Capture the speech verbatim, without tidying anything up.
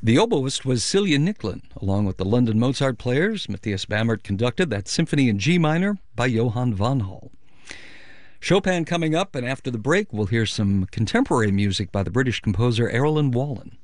The oboist was Celia Nicklin, along with the London Mozart players. Matthias Bamert conducted that symphony in G minor by Johann von Hall. Chopin coming up, and after the break, we'll hear some contemporary music by the British composer Erilyn Wallen.